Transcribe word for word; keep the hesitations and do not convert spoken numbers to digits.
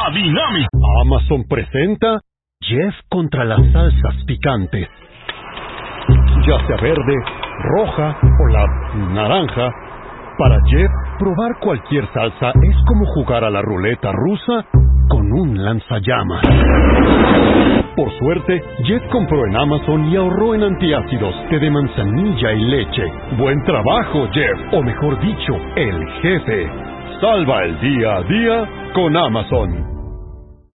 la dinámica. Amazon presenta Jeff contra las salsas picantes. Ya sea verde, roja o la naranja, para Jeff, probar cualquier salsa es como jugar a la ruleta rusa con un lanzallamas. Por suerte, Jeff compró en Amazon y ahorró en antiácidos, té de manzanilla y leche. ¡Buen trabajo, Jeff! O mejor dicho, el jefe. Salva el día a día con Amazon.